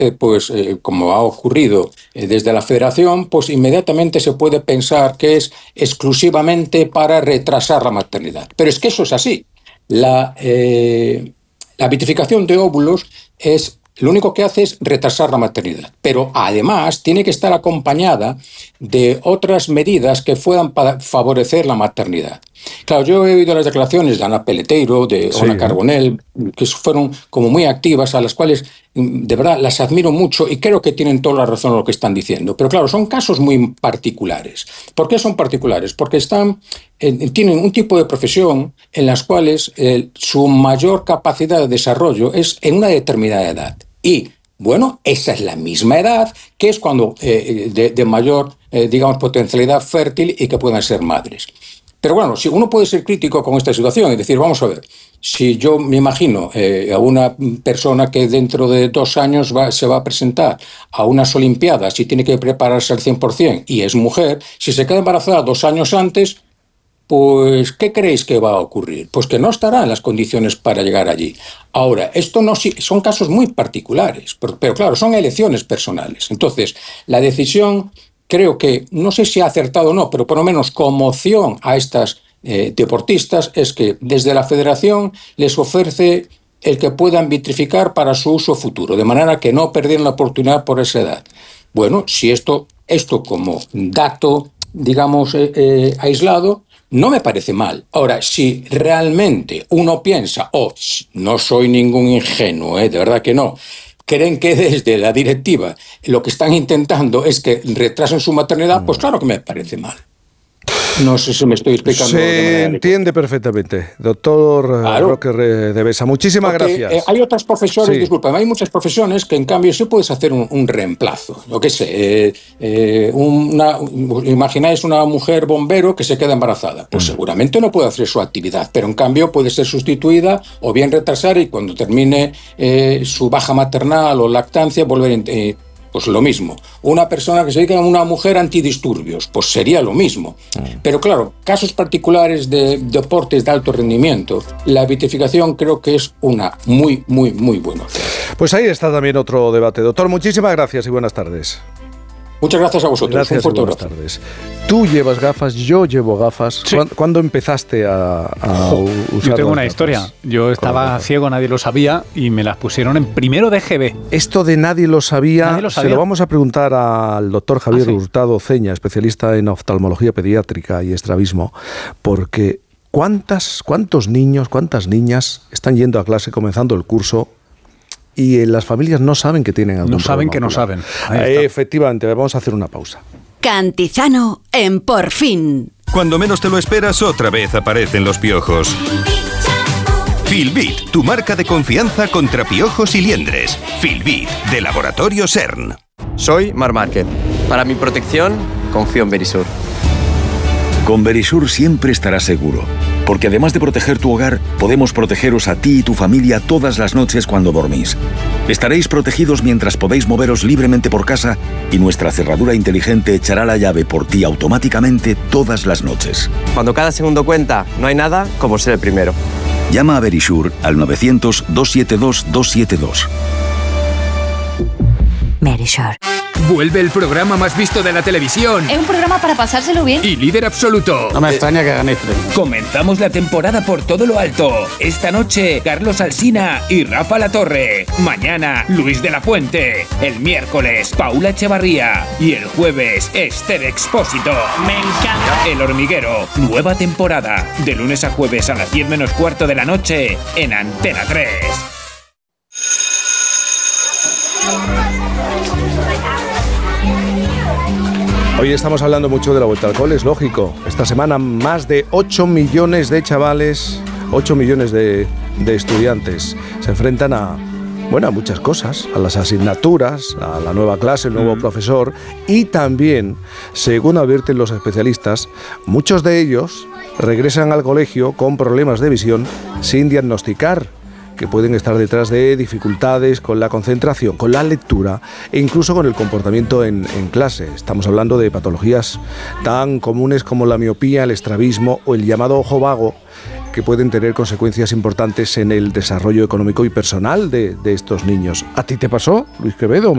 como ha ocurrido desde la Federación, pues inmediatamente se puede pensar que es exclusivamente para retrasar la maternidad. Pero es que eso es así. La vitrificación de óvulos lo único que hace es retrasar la maternidad, pero además tiene que estar acompañada de otras medidas que puedan favorecer la maternidad. Claro, yo he oído las declaraciones de Ana Peleteiro, de Ona Carbonell, que fueron como muy activas, a las cuales de verdad las admiro mucho y creo que tienen toda la razón en lo que están diciendo. Pero claro, son casos muy particulares. ¿Por qué son particulares? Porque tienen un tipo de profesión en las cuales su mayor capacidad de desarrollo es en una determinada edad. Y, bueno, esa es la misma edad que es cuando de mayor, potencialidad fértil y que puedan ser madres. Pero bueno, si uno puede ser crítico con esta situación y decir, vamos a ver, si yo me imagino a una persona que dentro de 2 años se va a presentar a unas Olimpiadas y tiene que prepararse al 100% y es mujer, si se queda embarazada 2 años antes, pues ¿qué creéis que va a ocurrir? Pues que no estará en las condiciones para llegar allí. Ahora, son casos muy particulares, pero claro, son elecciones personales. Entonces, la decisión... Creo que, no sé si ha acertado o no, pero por lo menos como opción a estas deportistas es que desde la Federación les ofrece el que puedan vitrificar para su uso futuro, de manera que no pierdan la oportunidad por esa edad. Bueno, si esto como dato, aislado, no me parece mal. Ahora, si realmente uno piensa, no soy ningún ingenuo, de verdad que no, creen que desde la directiva lo que están intentando es que retrasen su maternidad, pues claro que me parece mal. No sé si me estoy explicando. Se entiende perfectamente, doctor Roque de Besa. Muchísimas gracias. Hay otras profesiones, disculpa, hay muchas profesiones que en cambio sí puedes hacer un reemplazo. Yo qué sé, imagináis una mujer bombero que se queda embarazada. Pues seguramente no puede hacer su actividad, pero en cambio puede ser sustituida o bien retrasar y cuando termine su baja maternal o lactancia volver pues lo mismo. Una persona que se dedica a una mujer antidisturbios, pues sería lo mismo. Pero claro, casos particulares de deportes de alto rendimiento, la vitrificación creo que es una muy, muy, muy buena. Pues ahí está también otro debate. Doctor, muchísimas gracias y buenas tardes. Muchas gracias a vosotros. Gracias y buenas tardes. Tú llevas gafas, yo llevo gafas. Sí. ¿Cuándo empezaste a usar? Yo tengo una historia. Yo estaba ciego, nadie lo sabía, y me las pusieron en primero de GB. Esto de nadie lo sabía, se lo vamos a preguntar al doctor Javier Hurtado Ceña, especialista en oftalmología pediátrica y estrabismo, porque ¿cuántos niños, cuántas niñas están yendo a clase, comenzando el curso, y las familias no saben que tienen algún problema? No saben que no saben. Efectivamente, vamos a hacer una pausa. Cantizano en Por Fin. Cuando menos te lo esperas, otra vez aparecen los piojos. Filbit, tu marca de confianza contra piojos y liendres. Filbit, de Laboratorio CERN. Soy Marc Márquez. Para mi protección, confío en Verisur. Con Verisur siempre estarás seguro, porque además de proteger tu hogar, podemos protegeros a ti y tu familia todas las noches cuando dormís. Estaréis protegidos mientras podéis moveros libremente por casa y nuestra cerradura inteligente echará la llave por ti automáticamente todas las noches. Cuando cada segundo cuenta, no hay nada como ser el primero. Llama a Verisur al 900-272-272. Verisur. Vuelve el programa más visto de la televisión. Es un programa para pasárselo bien. Y líder absoluto. No me extraña que ganéis premio. Comenzamos la temporada por todo lo alto. Esta noche, Carlos Alsina y Rafa Latorre. Mañana, Luis de la Fuente. El miércoles, Paula Echevarría. Y el jueves, Esther Expósito. Me encanta. El Hormiguero. Nueva temporada. De lunes a jueves a las 10 menos cuarto de la noche en Antena 3. Hoy estamos hablando mucho de la vuelta al cole, es lógico. Esta semana más de 8 millones de chavales, 8 millones de estudiantes se enfrentan a muchas cosas, a las asignaturas, a la nueva clase, el nuevo profesor, y también, según advierten los especialistas, muchos de ellos regresan al colegio con problemas de visión sin diagnosticar, que pueden estar detrás de dificultades con la concentración, con la lectura e incluso con el comportamiento en clase. Estamos hablando de patologías tan comunes como la miopía, el estrabismo o el llamado ojo vago, que pueden tener consecuencias importantes en el desarrollo económico y personal de estos niños. ¿A ti te pasó, Luis Quevedo?